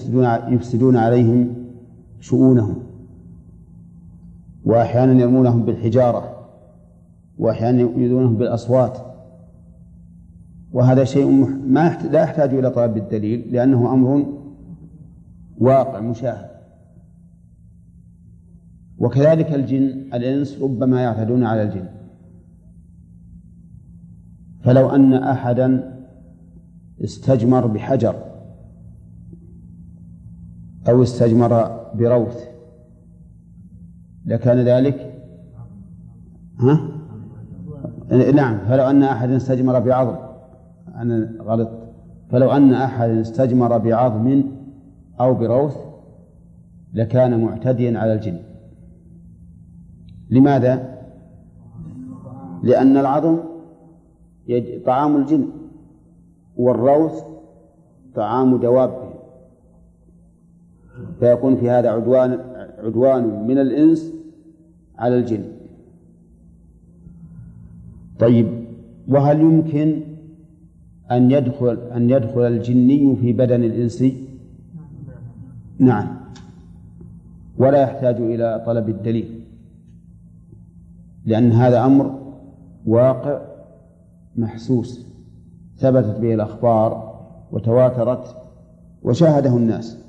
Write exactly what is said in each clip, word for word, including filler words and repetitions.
يفسدون يفسدون عليهم شؤونهم، وأحيانا يرمونهم بالحجارة، وأحيانا يؤذونهم بالأصوات، وهذا شيء ما لا يحتاج إلى طلب الدليل لأنه أمر واقع مشاهد. وكذلك الجن الإنس ربما يعتدون على الجن، فلو أن أحدا استجمر بحجر أو استجمر بروث لكان ذلك ها؟ نعم. فلو أن أحد استجمر بعظم، أنا غلط، فلو أن أحد استجمر بعظم أو بروث لكان معتديا على الجن. لماذا؟ لأن العظم طعام الجن والروث طعام دوابه، فيكون في هذا عدوان عدوان من الإنس على الجن. طيب، وهل يمكن أن يدخل أن يدخل الجني في بدن الإنسي؟ نعم، ولا يحتاج إلى طلب الدليل، لأن هذا أمر واقع محسوس ثبتت به الأخبار وتواترت وشاهده الناس.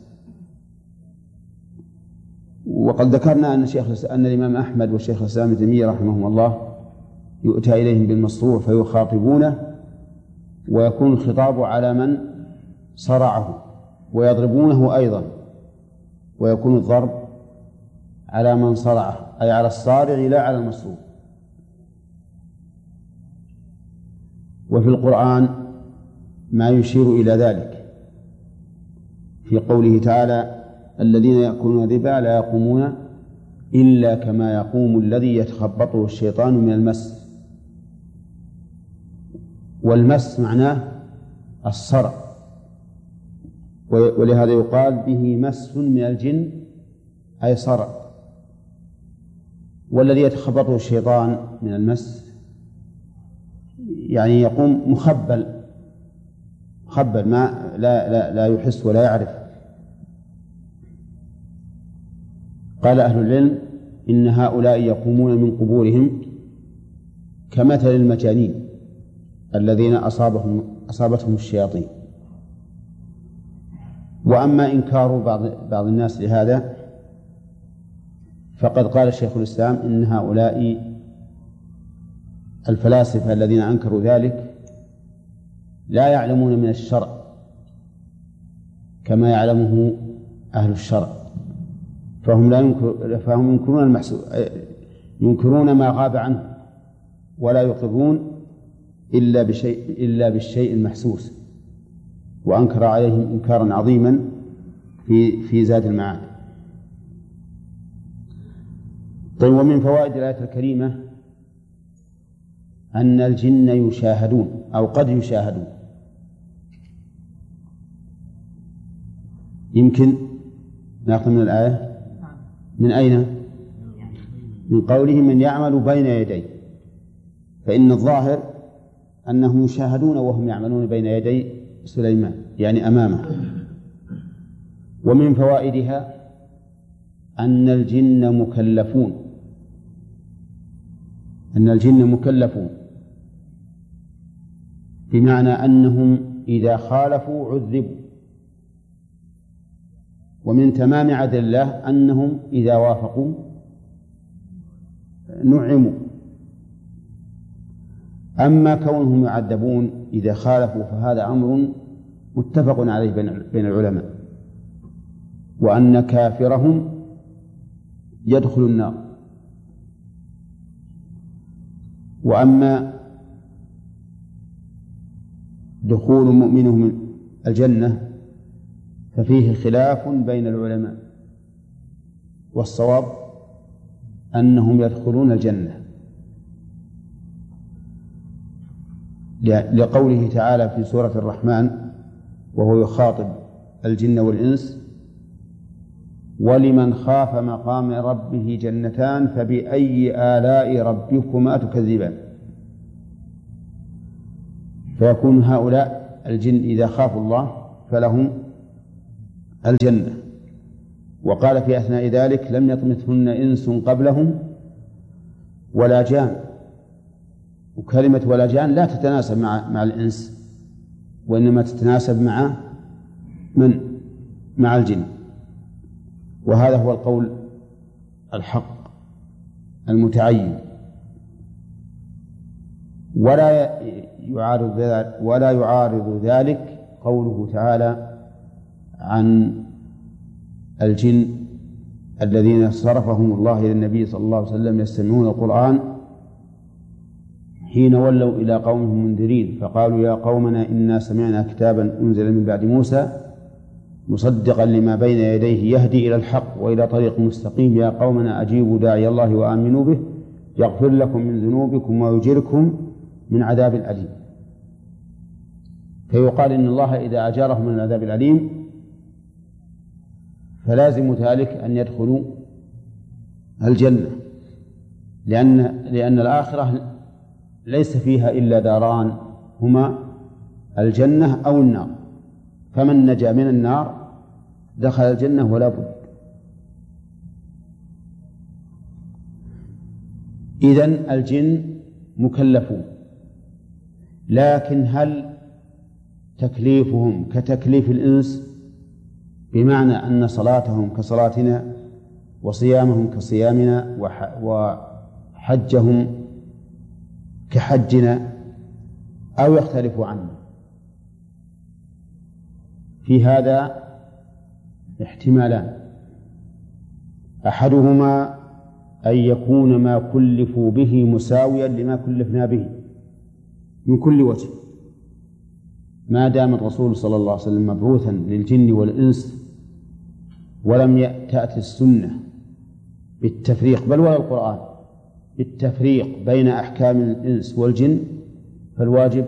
وقد ذكرنا أن شيخ أن الإمام أحمد والشيخ الإسلام ابن تيمية رحمهم الله يؤتى إليهم بالمصروع فيخاطبونه، ويكون الخطاب على من صرعه، ويضربونه أيضا، ويكون الضرب على من صرعه، أي على الصارع لا على المصروع. وفي القرآن ما يشير إلى ذلك في قوله تعالى: الذين يأكلون الربا لا يقومون إلا كما يقوم الذي يتخبطه الشيطان من المس. والمس معناه الصرع، ولهذا يقال به مس من الجن أي صرع. والذي يتخبطه الشيطان من المس يعني يقوم مخبل مخبل ما لا, لا, لا يحس ولا يعرف. قال أهل العلم إن هؤلاء يقومون من قبورهم كمثل المجانين الذين أصابهم أصابتهم الشياطين. وأما إنكار بعض بعض الناس لهذا فقد قال شيخ الإسلام إن هؤلاء الفلاسفة الذين أنكروا ذلك لا يعلمون من الشرع كما يعلمه أهل الشرع، فهم لا ينكر فهم ينكرون المحسوس، ينكرون ما غاب عنه، ولا يقرون إلا بشيء إلا بالشيء المحسوس. وأنكر عليهم إنكارا عظيما في في زاد المعاد. طيب، ومن فوائد الآية الكريمة أن الجن يشاهدون أو قد يشاهدون. يمكن نأخذ من الآية من أين؟ من قوله من يعمل بين يديه، فإن الظاهر أنهم يشاهدون وهم يعملون بين يدي سليمان يعني أمامه. ومن فوائدها أن الجن مكلفون أن الجن مكلفون بمعنى أنهم إذا خالفوا عذبوا. ومن تمام عدل الله أنهم إذا وافقوا نعموا. أما كونهم يعذبون إذا خالفوا فهذا أمر متفق عليه بين العلماء، وأن كافرهم يدخل النار. وأما دخول مؤمنهم الجنة ففيه خلاف بين العلماء، والصواب أنهم يدخلون الجنة لقوله تعالى في سورة الرحمن وهو يخاطب الجن والإنس: ولمن خاف مقام ربه جنتان فبأي آلاء ربكما تكذبان. فيكون هؤلاء الجن إذا خافوا الله فلهم الجنة. وقال في أثناء ذلك: لم يطمثهن إنس قبلهم ولا جان. وكلمة ولا جان لا تتناسب مع مع الإنس، وإنما تتناسب مع من؟ مع الجن. وهذا هو القول الحق المتعين. ولا يعارض ولا يعارض ذلك قوله تعالى عن الجن الذين صرفهم الله إلى النبي صلى الله عليه وسلم يستمعون القرآن حين ولوا إلى قومهم منذرين فقالوا: يا قومنا إنا سمعنا كتابا أنزل من بعد موسى مصدقا لما بين يديه يهدي إلى الحق وإلى طريق مستقيم، يا قومنا أجيبوا داعي الله وآمنوا به يغفر لكم من ذنوبكم ويجركم من عذاب أليم. فيقال إن الله إذا أجارهم من العذاب الأليم فلازم ذلك أن يدخلوا الجنة، لأن لأن الآخرة ليس فيها إلا داران هما الجنة أو النار، فمن نجا من النار دخل الجنة ولا بد. إذن الجن مكلفون، لكن هل تكليفهم كتكليف الإنس؟ بمعنى أن صلاتهم كصلاتنا وصيامهم كصيامنا وحجهم كحجنا، أو يختلف عنا؟ في هذا احتمالان: أحدهما أن يكون ما كلفوا به مساويا لما كلفنا به من كل وجه، ما دام الرسول صلى الله عليه وسلم مبعوثا للجن والإنس ولم تأتي السنة بالتفريق بل ولا القرآن بالتفريق بين أحكام الإنس والجن، فالواجب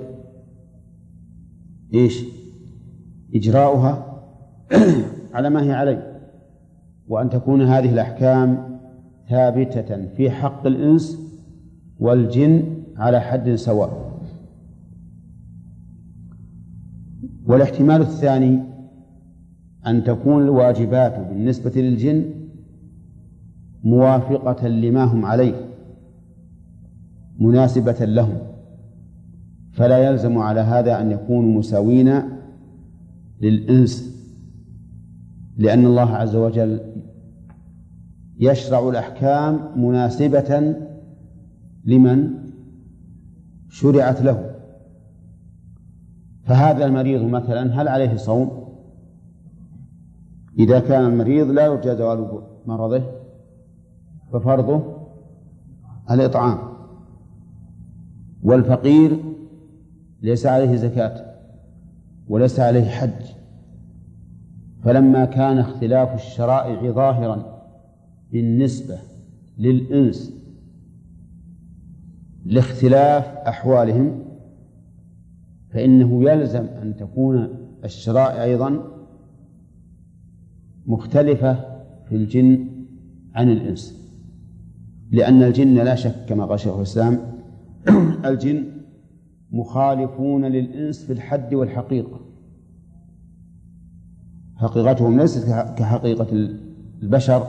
إيش؟ إجراؤها على ما هي عليه، وأن تكون هذه الأحكام ثابتة في حق الإنس والجن على حد سواء. والاحتمال الثاني أن تكون الواجبات بالنسبة للجن موافقة لما هم عليه مناسبة لهم، فلا يلزم على هذا أن يكونوا مساوين للإنس، لأن الله عز وجل يشرع الأحكام مناسبة لمن شرعت له. فهذا المريض مثلا هل عليه صوم؟ إذا كان المريض لا يرجى زوال مرضه ففرضه الإطعام، والفقير ليس عليه زكاة وليس عليه حج. فلما كان اختلاف الشرائع ظاهرا بالنسبة للإنس لاختلاف أحوالهم، فإنه يلزم أن تكون الشرائع أيضا مختلفة في الجن عن الإنس، لأن الجن لا شك كما قال شيخ الإسلام الجن مخالفون للإنس في الحد والحقيقة، حقيقتهم ليست كحقيقة البشر،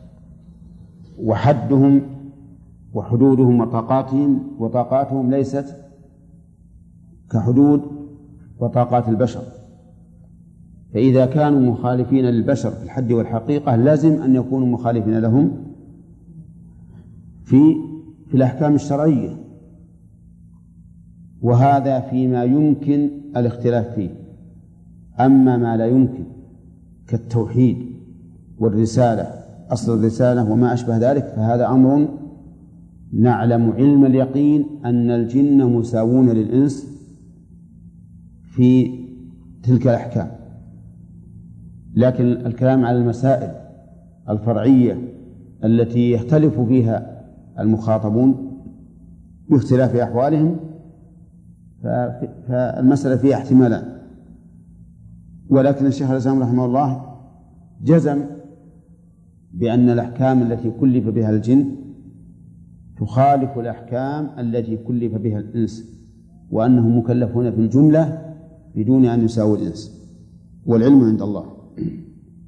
وحدهم وحدودهم وطاقاتهم وطاقاتهم ليست كحدود وطاقات البشر. فإذا كانوا مخالفين للبشر في الحد والحقيقة لازم أن يكونوا مخالفين لهم في في الأحكام الشرعية، وهذا فيما يمكن الاختلاف فيه. أما ما لا يمكن كالتوحيد والرسالة، أصل الرسالة وما أشبه ذلك، فهذا أمر نعلم علم اليقين أن الجن مساوون للإنس في تلك الأحكام. لكن الكلام على المسائل الفرعية التي يختلف فيها المخاطبون باختلاف أحوالهم فالمسألة فيها احتمالان. ولكن الشيخ الإسلام رحمه الله جزم بأن الأحكام التي كلف بها الجن تخالف الأحكام التي كلف بها الإنس، وأنهم مكلفون في الجملة بدون أن يساووا الإنس، والعلم عند الله.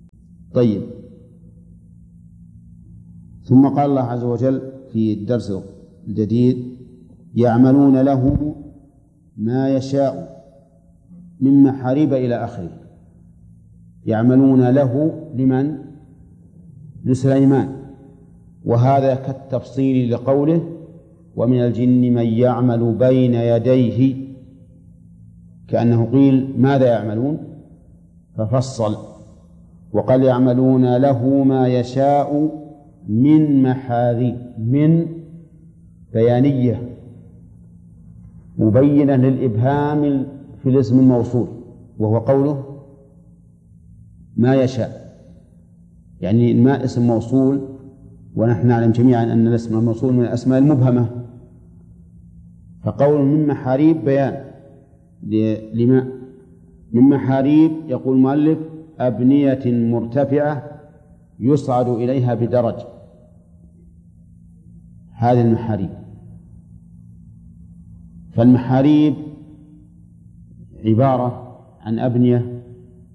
طيب. ثم قال الله عز وجل في الدرس الجديد: يعملون له ما يشاء من محاريب إلى آخره. يعملون له لمن؟ لسليمان. وهذا كالتفصيل لقوله: ومن الجن من يعمل بين يديه، كأنه قيل ماذا يعملون ففصل، وقال يعملون له ما يشاء من محاريب، من بيانية مبينة للإبهام في الاسم الموصول، وهو قوله ما يشاء، يعني ما اسم موصول، ونحن نعلم جميعا أن الاسم الموصول من الأسماء المبهمة، فقول من محاريب بيان لما من محاريب. يقول المؤلف: أبنية مرتفعة يصعد إليها بدرج، هذه المحاريب. فالمحاريب عبارة عن أبنية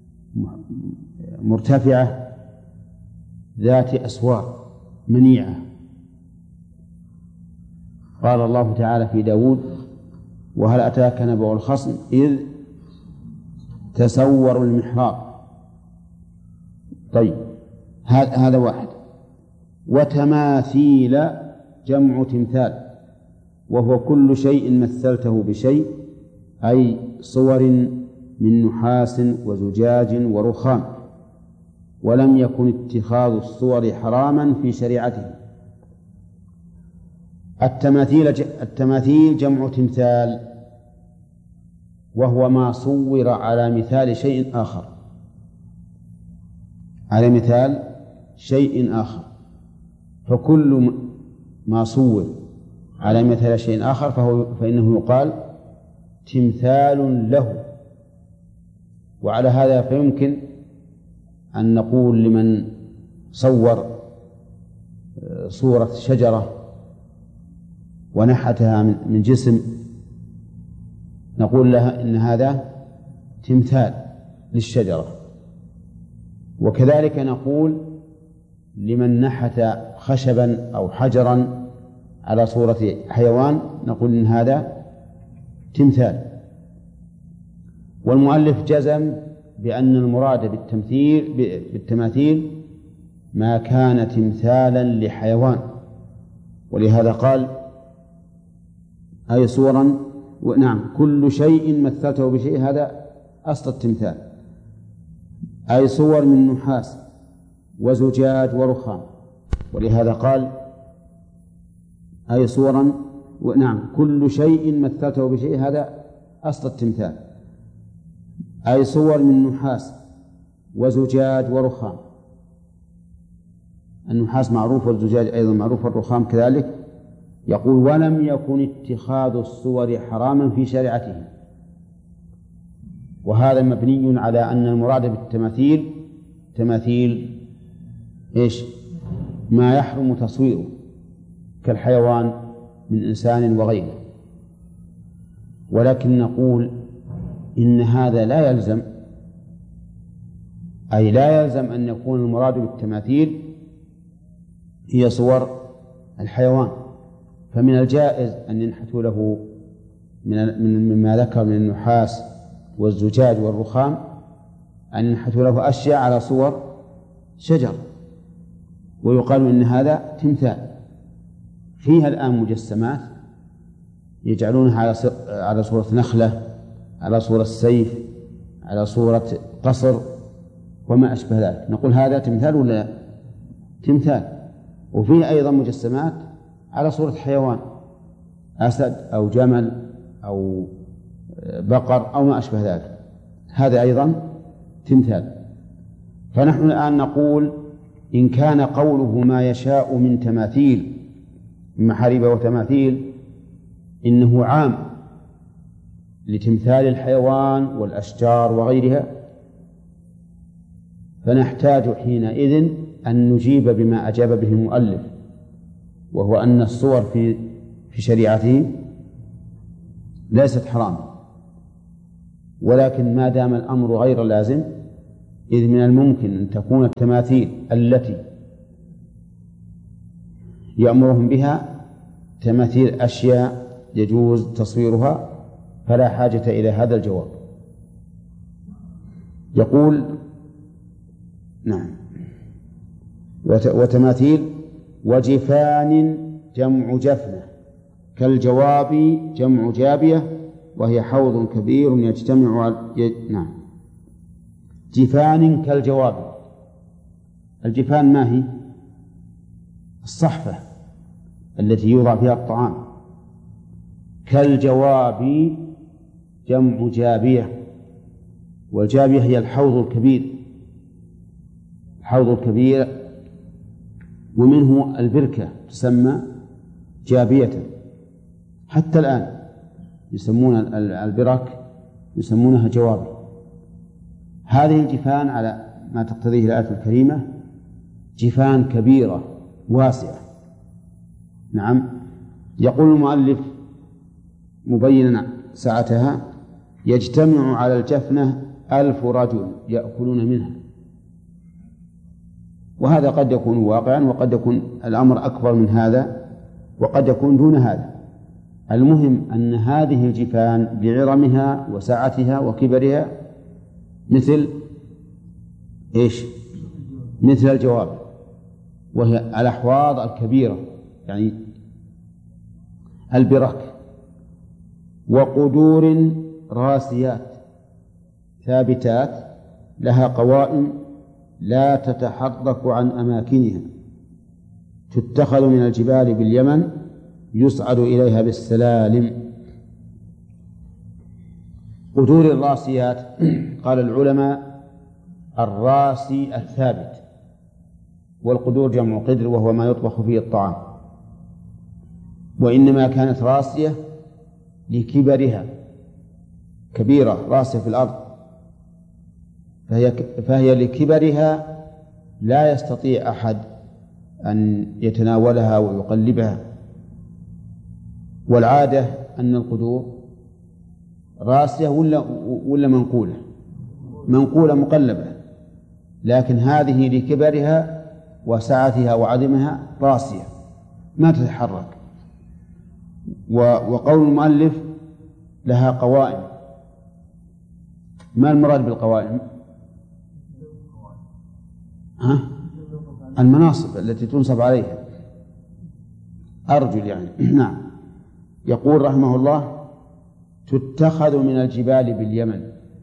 مرتفعة ذات أسوار منيعة. قال الله تعالى في داود: وهل أتاك نبأ الخصم إذ تسوروا المحراب. طيب، هذا واحد. وتماثيل جمع تمثال، وهو كل شيء مثلته بشيء، أي صور من نحاس وزجاج ورخام، ولم يكن اتخاذ الصور حراما في شريعته. التماثيل التماثيل جمع تمثال، وهو ما صور على مثال شيء آخر، على مثال شيء آخر. فكل ما صور على مثال شيء آخر فهو فإنه يقال تمثال له. وعلى هذا فيمكن أن نقول لمن صور صورة شجرة ونحتها من جسم، نقول لها إن هذا تمثال للشجرة. وكذلك نقول لمن نحت خشبا أو حجرا على صورة حيوان، نقول إن هذا تمثال. والمؤلف جزم بأن المراد بالتمثيل بالتماثيل ما كان تمثالا لحيوان، ولهذا قال أي صورا، نعم كل شيء مثلته بشيء، هذا أصل التمثال، أي صور من نحاس وزجاج ورخام. ولهذا قال أي صورا، نعم كل شيء مثلته بشيء، هذا أصل التمثال، أي صور من نحاس وزجاج ورخام. النحاس معروف والزجاج أيضا معروف، والرخام كذلك. يقول ولم يكن اتخاذ الصور حراما في شريعته. وهذا مبني على أن المراد بالتماثيل تماثيل إيش؟ ما يحرم تصويره كالحيوان من إنسان وغيره. ولكن نقول إن هذا لا يلزم، أي لا يلزم أن يكون المراد بالتماثيل هي صور الحيوان. فمن الجائز أن ينحتوا له من مما ذكر من النحاس والزجاج والرخام، أن ينحتوا له أشياء على صور شجر، ويقال إن هذا تمثال. فيها الآن مجسمات يجعلونها على على صورة نخلة، على صورة سيف، على صورة قصر وما أشبه ذلك، نقول هذا تمثال ولا تمثال. وفيه أيضا مجسمات على صورة حيوان، أسد أو جمل أو بقر أو ما أشبه ذلك، هذا أيضا تمثال. فنحن الآن نقول إن كان قوله ما يشاء من تماثيل من محاريب وتماثيل إنه عام لتمثال الحيوان والأشجار وغيرها، فنحتاج حينئذ أن نجيب بما أجاب به المؤلف، وهو أن الصور في في شريعته ليست حرام، ولكن ما دام الأمر غير لازم إذ من الممكن أن تكون التماثيل التي يأمرهم بها تماثيل أشياء يجوز تصويرها، فلا حاجة إلى هذا الجواب. يقول نعم وتماثيل وجفان جمع جفنة كالجواب جمع جابية وهي حوض كبير يجتمع على ي... نعم جفان كالجواب. الجفان ما هي؟ الصحفة التي يوضع فيها الطعام. كالجواب جمع جابية، والجابية هي الحوض الكبير، الحوض الكبير، ومنه البركة تسمى جابية. حتى الآن يسمون البرك يسمونها جوابي. هذه الجفان على ما تقتضيه الآية الكريمة جفان كبيرة واسعة. نعم. يقول المؤلف مبينا سعتها يجتمع على الجفنة ألف رجل يأكلون منها. وهذا قد يكون واقعا وقد يكون الأمر أكبر من هذا وقد يكون دون هذا. المهم أن هذه الجفان بعظمها وسعتها وكبرها مثل إيش؟ مثل الجواب، وهي الأحواض الكبيرة يعني البرك. وقدور راسيات ثابتات لها قوائم لا تتحرك عن أماكنها تتخذ من الجبال باليمن يصعد إليها بالسلالم. قدور الراسيات قال العلماء الراسي الثابت، والقدور جمع قدر وهو ما يطبخ فيه الطعام، وإنما كانت راسية لكبرها، كبيرة راسية في الأرض، فهي, فهي لكبرها لا يستطيع أحد أن يتناولها ويقلبها. والعادة أن القدور راسية ولا, ولا منقولة منقولة مقلبة، لكن هذه لكبرها وسعتها وعدمها راسية ما تتحرك. وقول المؤلف لها قوائم، ما المراد بالقوائم؟ ها؟ المناصب التي تنصب عليها، أرجل يعني. نعم. يقول رحمه الله تتخذ من الجبال باليمن.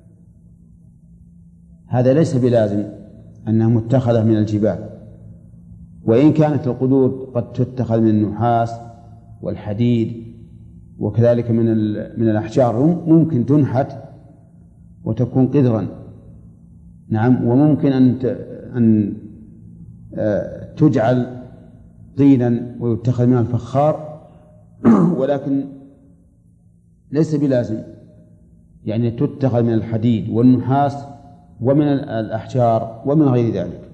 هذا ليس بلازم أنها متخذة من الجبال، وإن كانت القدور قد تتخذ من النحاس والحديد وكذلك من من الأحجار، ممكن تنحت وتكون قدرا. نعم. وممكن أن أن تجعل طينا ويتخذ منها الفخار، ولكن ليس بلازم، يعني تتخذ من الحديد والنحاس ومن الأحجار ومن غير ذلك.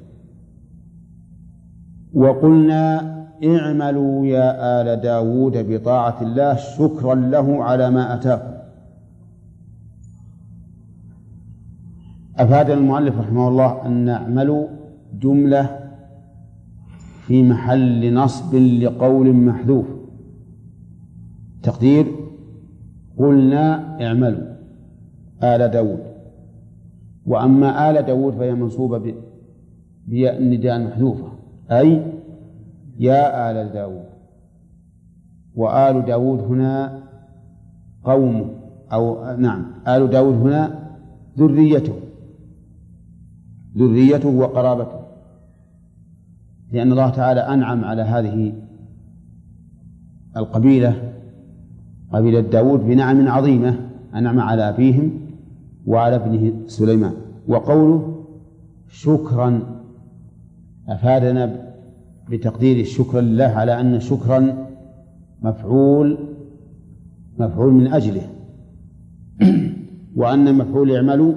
وقلنا اعملوا يا آل داود بطاعة الله شكرا له على ما أتاكم. أفاد المؤلف رحمه الله أن اعملوا جملة في محل نصب لقول محذوف، تقدير قلنا اعملوا آل داود. وأما آل داود فهي منصوبة بياء النداء المحذوفة، أي يا آل داود. وآل داود هنا قومه، أو نعم آل داود هنا ذريته ذريته وقرابته، لأن الله تعالى أنعم على هذه القبيلة قبيلة داود بنعم عظيمة، أنعم على أبيهم وعلى ابنه سليمان. وقوله شكرا أفادنا بتقدير الشكر لله على أن شكرا مفعول مفعول من أجله، وأن مفعول اعملوا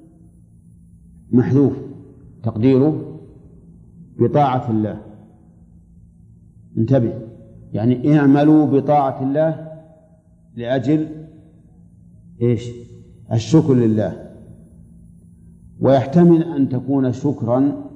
محذوف تقديره بطاعة الله. انتبه، يعني اعملوا بطاعة الله لأجل إيش؟ الشكر لله. ويحتمل أن تكون شكرا